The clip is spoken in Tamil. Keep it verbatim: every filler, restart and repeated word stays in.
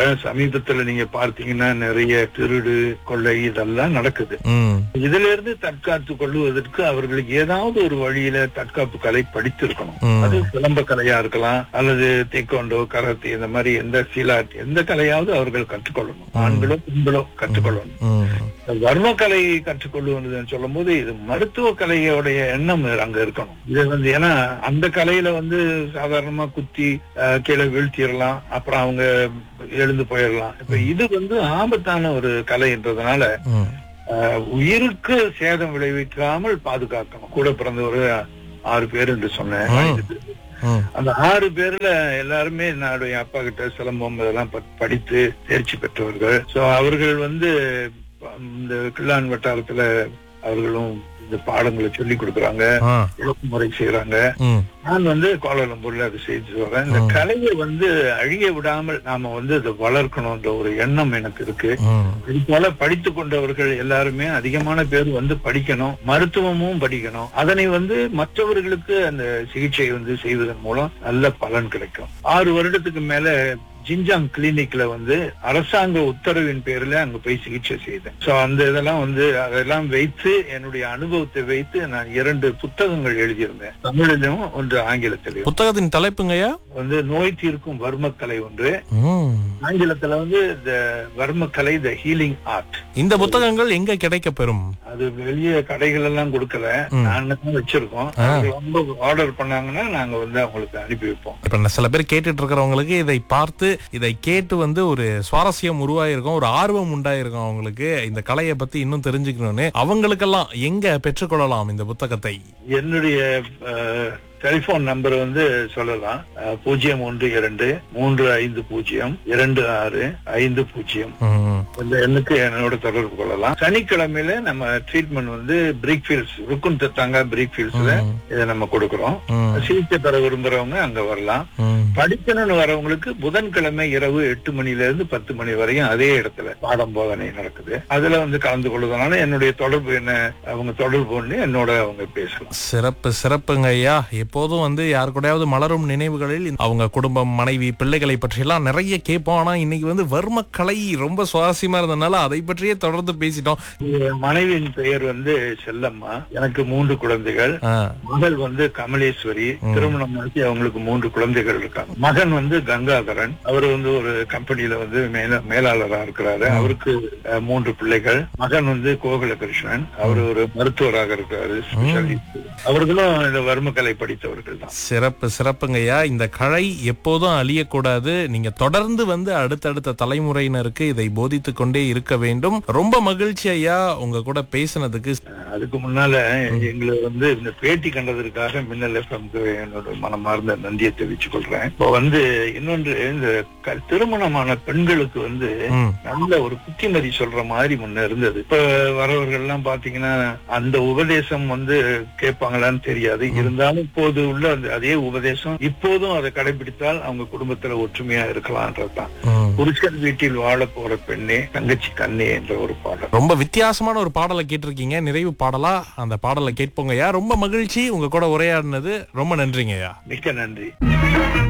சமீபத்துல நீங்க பார்த்தீங்கன்னா நிறைய திருடு கொள்ளை இதெல்லாம் நடக்குது. இதுல இருந்து தற்காத்து கொள்ளுவதற்கு அவர்களுக்கு ஏதாவது ஒரு வழியில தற்காப்பு கலை படித்திருக்கணும். அது சிலம்ப கலையா இருக்கலாம், அல்லது தேக்கோண்டோ, கராத்தே, இந்த மாதிரி எந்த சிலாட் எந்த கலையாவது அவர்கள் கற்றுக்கொள்ளணும். ஆண்களோ பெண்களோ கற்றுக்கொள்ளணும். வர்ம கலை கற்றுக்கொள்ளுவதுன்னு சொல்லும் போது இது மருத்துவ கலையோடைய எண்ணம் அங்க இருக்கணும். இது வந்து ஏன்னா அந்த கலையில வந்து சாதாரணமா குத்தி கீழே வீழ்த்திடலாம், அப்புறம் அவங்க எழுந்து போயிடலாம். இப்ப இது வந்து ஆபத்தான ஒரு கலைன்றதுனால உயிருக்கு சேதம் விளைவிக்காமல் பாதுகாக்கணும். கூட பிறந்த ஒரு ஆறு பேர் என்று சொன்னேன். அந்த ஆறு பேர்ல எல்லாருமே என்னுடைய அப்பா கிட்ட சிலம்பம் இதெல்லாம் படித்து தேர்ச்சி பெற்றவர்கள். சோ அவர்கள் வந்து இந்த கிள்ளான் வட்டாரத்துல அவர்களும் இந்த பாடங்களை சொல்லி கொடுக்கறாங்க, முறை செய்யறாங்க. நான் வந்து கோலாலம்பூர்ல அதை செய்து வரேன். இந்த கலையை வந்து அழிய விடாமல் நாம வந்து அதை வளர்க்கணும்ன்ற ஒரு எண்ணம் எனக்கு இருக்கு. இது போல படித்து கொண்டவர்கள் எல்லாருமே அதிகமான பேர் வந்து படிக்கணும், மருத்துவமும் படிக்கணும். அதனை வந்து மற்றவர்களுக்கு அந்த சிகிச்சை வந்து செய்வதன் மூலம் நல்ல பலன் கிடைக்கும். ஆறு வருடத்துக்கு மேல ஜிஞ்சாங் கிளினிக்ல வந்து அரசாங்க உத்தரவின் பேர்ல அங்க போய் சிகிச்சை செய்தேன். சோ அந்த இதெல்லாம் வந்து அதெல்லாம் வைத்து என்னுடைய அனுபவத்தை வைத்து நான் இரண்டு புத்தகங்கள் எழுதியிருந்தேன், தமிழிலும் ஒன்று ஆங்கிலத்திலும். புத்தகத்தின் தலைப்புங்கய்யா வந்து நோய் தீர்க்கும் வர்மக்கலை ஒன்று, ஆங்கிலத்துல வந்து த வர்மக்கலை த ஹீலிங் ஆர்ட். இந்த புத்தகங்கள் எங்க கிடைக்க பெறும்? அது வெளிய கடைகள் எல்லாம் கொடுக்கல, நாங்க வச்சிருக்கோம். ரொம்ப ஆர்டர் பண்ணாங்கன்னா நாங்க வந்து அவங்களுக்கு அனுப்பி வைப்போம். இப்ப சில பேர் கேட்டுட்டு இருக்கிறவங்களுக்கு இதை பார்த்து இதை கேட்டு வந்து ஒரு சுவாரஸ்யம் உருவாயிருக்கும், ஒரு ஆர்வம் உண்டாயிருக்கும். அவங்களுக்கு இந்த கலையை பத்தி இன்னும் தெரிஞ்சுக்கணும்னு அவங்களுக்கெல்லாம் எங்க பெற்றுக்கொள்ளலாம் இந்த புத்தகத்தை? என்னுடைய டெலிபோன் நம்பர் வந்து சொல்லலாம், பூஜ்ஜியம் ஒன்று இரண்டு மூன்று ஐந்து பூஜ்ஜியம் இரண்டு ஆறு ஐந்து பூஜ்ஜியம். இந்த எண்ணுக்கு என்னோட தொடர்பு கொள்ளலாம். சனிக்கிழமையில நம்ம ட்ரீட்மெண்ட் வந்து பிரீக்ஃபீல்ட்ஸ் ருக்குன் தத்தாங்கா பிரீக்ஃபீல்ட்ஸ்ல இதை நம்ம கொடுக்கறோம். சிகிச்சை பெற விரும்புறவங்க அங்க வரலாம். படிக்கணும்னு வரவங்களுக்கு புதன்கிழமை இரவு எட்டு மணில இருந்து பத்து மணி வரையும் அதே இடத்துல பாடம் போதனை நடக்குது. அதுல வந்து கலந்து கொள்வதனால என்னுடைய தொடர்பு என்ன, அவங்க தொடர்பு பண்ணி என்னோட அவங்க பேசலாம். சிறப்பு சிறப்புங்க ஐயா. எப்போதும் வந்து யாரு கூடயாவது மலரும் நினைவுகளில் அவங்க குடும்பம், மனைவி, பிள்ளைகளை பற்றி எல்லாம் நிறைய கேட்போம். ஆனா இன்னைக்கு வந்து வர்ம கலை ரொம்ப சுவாரஸ்யமா இருந்ததுனால அதை பற்றியே தொடர்ந்து பேசிட்டோம். மனைவியின் பெயர் வந்து செல்லம்மா. எனக்கு மூன்று குழந்தைகள். மகள் வந்து கமலேஸ்வரி, திருமணம் ஆகி அவங்களுக்கு மூன்று குழந்தைகள் இருக்காங்க. மகன் வந்து கங்காதரன், அவர் வந்து ஒரு கம்பெனியில வந்து மேலாளரா இருக்கிறாரு. அவருக்கு மூன்று பிள்ளைகள். மகன் வந்து கோகுலகிருஷ்ணன், அவர் ஒரு மருத்துவராக இருக்கிறாரு. அவர்களும் இந்த வர்மக்கலை படித்தவர்கள் தான். சிறப்பு சிறப்புங்கய்யா. இந்த கலை எப்போதும் அழியக்கூடாது. நீங்க தொடர்ந்து வந்து அடுத்தடுத்த தலைமுறையினருக்கு இதை போதித்துக் கொண்டே இருக்க வேண்டும். ரொம்ப மகிழ்ச்சி ஐயா உங்க கூட பேசினதுக்கு. அதுக்கு முன்னால எங்களை வந்து இந்த பேட்டி கண்டதற்காக மின்னல் எஃப்எம்க்கு என்னோட மனமார்ந்த நன்றியை தெரிவித்துக் கொள்றேன். இப்போ வந்து இன்னொன்று, இந்த திருமணமான பெண்களுக்கு வந்து நல்ல ஒரு புத்திமதி சொல்ற மாதிரி முன்ன இருந்தது. இப்ப வரவர்கள் எல்லாம் பாத்தீங்கன்னா அந்த உபதேசம் வந்து கேட்பாங்களான்னு தெரியாது. இருந்தாலும் இப்போது உள்ள அந்த அதே உபதேசம் இப்போதும் அதை கடைபிடித்தால் அவங்க குடும்பத்துல ஒற்றுமையா இருக்கலாம்ன்றதுதான். புருஷன் வீட்டில் வாழ போற பெண்ணே தங்கச்சி கண்ணே என்ற ஒரு பாடல். ரொம்ப வித்தியாசமான ஒரு பாடலை கேட்டிருக்கீங்க, நிறைவு பாடலா. அந்த பாடலை கேட்போங்கய்யா. ரொம்ப மகிழ்ச்சி உங்க கூட உரையாடினது. ரொம்ப நன்றிங்கய்யா. மிக்க நன்றி.